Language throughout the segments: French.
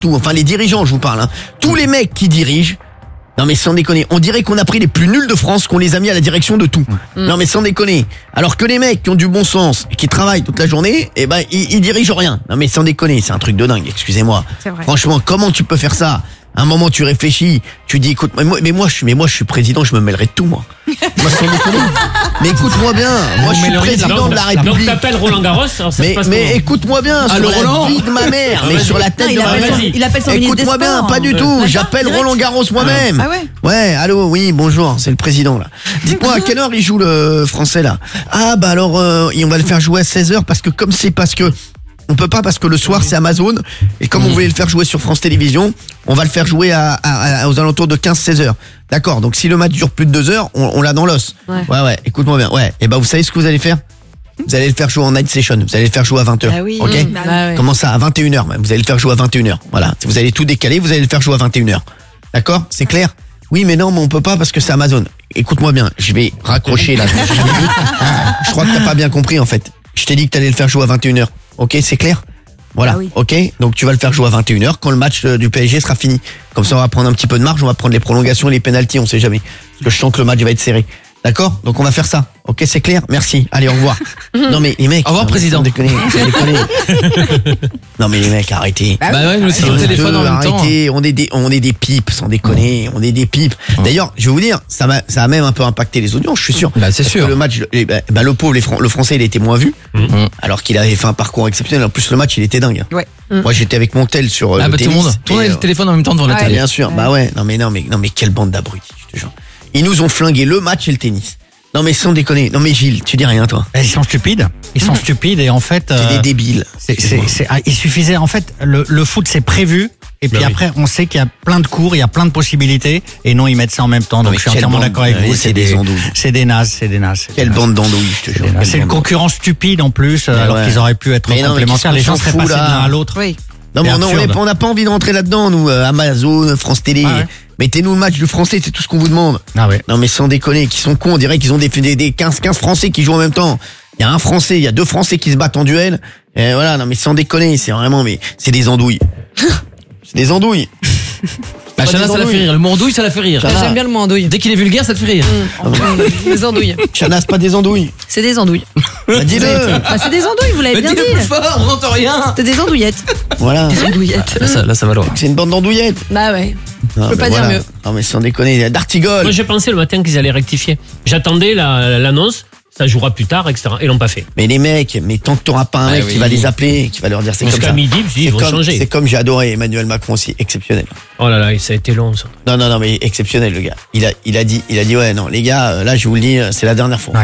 tout. Enfin, les dirigeants, je vous parle. Hein. Tous les mecs qui dirigent. Non mais sans déconner, on dirait qu'on a pris les plus nuls de France, qu'on les a mis à la direction de tout. Non mais sans déconner. Alors que les mecs qui ont du bon sens et qui travaillent toute la journée, eh ben ils dirigent rien. Non mais sans déconner, c'est un truc de dingue, excusez-moi. Franchement, comment tu peux faire ça ? À un moment tu réfléchis, tu dis écoute, mais moi je suis président, je me mêlerai de tout moi. Moi sans déconner. Mais écoute-moi bien, moi je suis président de la République. Donc t'appelles Roland Garros, alors ça se passe mais écoute-moi bien, sur la vie de ma mère, mais sur la tête de ma mère. Il appelle son ministre des Écoute-moi bien, pas du tout, j'appelle Roland Garros moi-même. Ah ouais. Ouais, allô, oui, bonjour, c'est le président là. Dites-moi à quelle heure il joue le français là ? Ah bah alors on va le faire jouer à 16h parce que on peut pas parce que le soir c'est Amazon et comme on voulait le faire jouer sur France Télévisions, on va le faire jouer aux alentours de 15-16 heures. D'accord, donc si le match dure plus de 2 heures, on l'a dans l'os. Ouais, écoute-moi bien. Ouais, et bah vous savez ce que vous allez faire ? Vous allez le faire jouer en night session, vous allez le faire jouer à 20h. Ah oui, OK ? ouais. Comment ça ? À 21h même, vous allez le faire jouer à 21h. Voilà, vous allez tout décaler, vous allez le faire jouer à 21h. D'accord ? C'est clair ? Oui, mais non, mais on peut pas parce que c'est Amazon. Écoute-moi bien, je vais raccrocher là. Je crois que t'as pas bien compris en fait. Je t'ai dit que t'allais le faire jouer à 21h. OK, c'est clair ? Voilà, OK. Donc tu vas le faire jouer à 21h quand le match du PSG sera fini. Comme ça on va prendre un petit peu de marge, on va prendre les prolongations et les pénaltys, on sait jamais. Parce que je sens que le match va être serré. D'accord ? Donc on va faire ça. OK, c'est clair ? Merci. Allez, au revoir. Non mais les mecs, au revoir président. Sans déconner. Non mais les mecs, arrêtez. Bah ouais, nous c'est le téléphone en même temps. Arrêtez, on est des pipes, sans déconner, on est des pipes. D'ailleurs, je vais vous dire, ça a même un peu impacté les audiences, je suis sûr. Bah c'est sûr. Le match, le pauvre, le français, il était moins vu, alors qu'il avait fait un parcours exceptionnel. En plus, le match, il était dingue. Ouais. Moi, j'étais avec mon tel sur le tennis. Tout le monde tournait le téléphone en même temps devant la télé. Bien sûr. Bah ouais. Non mais quelle bande d'abrutis, je te jure. Ils nous ont flingué le match et le tennis. Non mais sans déconner. Non mais Gilles, tu dis rien toi. Ils sont stupides. Ils sont stupides et en fait. C'est des débiles. Il suffisait en fait le foot c'est prévu et puis après on sait qu'il y a plein de cours, il y a plein de possibilités et non ils mettent ça en même temps. Donc je suis entièrement d'accord avec vous. C'est des andouilles. C'est des nazes. Quelle bande d'andouilles, je te jure. C'est une concurrence stupide en plus alors qu'ils auraient pu être complémentaires. Les gens seraient passés de l'un à l'autre. Oui. Non mais on n'a pas envie de rentrer là-dedans nous. Amazon, France Télé. Mettez-nous le match du français, c'est tout ce qu'on vous demande. Ah ouais. Non mais sans déconner, qui sont cons, on dirait qu'ils ont des 15 Français qui jouent en même temps. Il y a un Français, il y a 2 Français qui se battent en duel. Et voilà, non mais sans déconner, c'est vraiment, mais c'est des andouilles. C'est des andouilles. Bah Chana, ça la fait rire. Le mot andouille, ça la fait rire. J'aime bien le mot andouille. Dès qu'il est vulgaire, ça te fait rire. Des andouilles. Chana, c'est pas des andouilles. C'est des andouilles. Bah, dis-le. Bah, c'est des andouilles, vous l'avez bien dit. Dis-le plus fort, on n'entend rien. C'est des andouillettes. Voilà. Des andouillettes. Là, ça va loin. C'est une bande d'andouillettes. Bah ouais. Non, Je peux mais pas dire mieux. Non mais sans déconner, d'Artigol. Moi j'ai pensé le matin qu'ils allaient rectifier. J'attendais l'annonce, ça jouera plus tard, etc. Et ils l'ont pas fait. Mais les mecs, tant que t'auras pas un mec qui va les appeler, qui va leur dire c'est comme ça. Jusqu'à midi, ils vont changer. C'est comme j'ai adoré Emmanuel Macron aussi, exceptionnel. Oh là là, ça a été long ça. Non, mais exceptionnel le gars. Il a dit ouais non les gars, là je vous le dis, c'est la dernière fois. Ouais.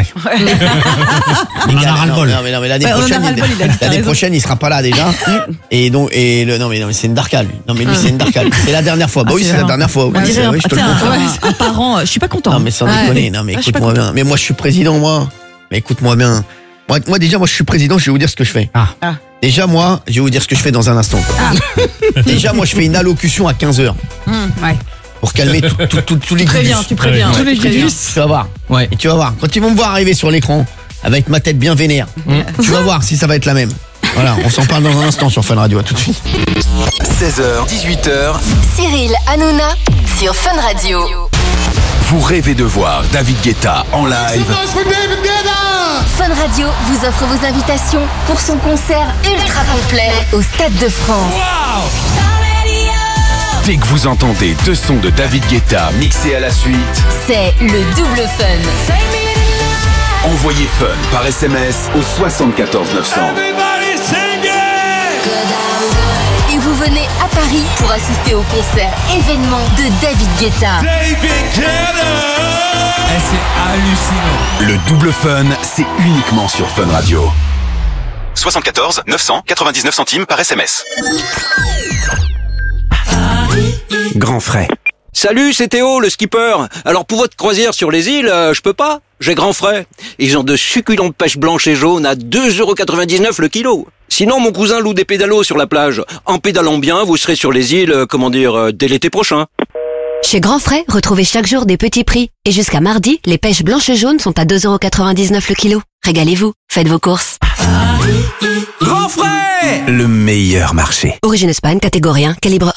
Les On en gars, a ras-le-bol. Non mais l'année prochaine, il sera pas là déjà. Et donc non mais c'est une darka lui. Non mais lui c'est une darka. C'est la dernière fois. Bah oui, c'est la dernière fois. Oui, je te le confirme. Un parent, je suis pas content. Non mais sans déconner, non mais écoute-moi bien. Mais moi je suis président moi. Mais écoute-moi bien. Moi déjà je suis président, je vais vous dire ce que je fais. Déjà moi, je vais vous dire ce que je fais dans un instant. Déjà moi je fais une allocution à 15h. Ouais. Pour calmer tous les Tu préviens. tous les gugus. Tu vas voir. Ouais. Et tu vas voir. Quand ils vont me voir arriver sur l'écran avec ma tête bien vénère, tu vas voir si ça va être la même. Voilà, on s'en parle dans un instant sur Fun Radio. À tout de suite. 16h, 18h. Cyril Hanouna sur Fun Radio. Vous rêvez de voir David Guetta en live? Fun Radio vous offre vos invitations pour son concert ultra complet au Stade de France. Dès que vous entendez 2 sons de David Guetta mixés à la suite, c'est le double fun. envoyez Fun par SMS au 74 900. Et vous venez à Paris pour assister au concert événement de David Guetta. C'est hallucinant. Le double Fun, c'est uniquement sur Fun Radio. 74 999 centimes par SMS. Grand frais. Salut, c'est Théo, le skipper. Alors pour votre croisière sur les îles, je peux pas. J'ai grand frais. Ils ont de succulentes pêches blanches et jaunes à 2,99€ le kilo. Sinon, mon cousin loue des pédalos sur la plage. En pédalant bien, vous serez sur les îles, dès l'été prochain. Chez Grand Frais, retrouvez chaque jour des petits prix. Et jusqu'à mardi, les pêches blanches et jaunes sont à 2,99€ le kilo. Régalez-vous, faites vos courses. Grand frais, le meilleur marché. Origine Espagne, catégorie 1, calibre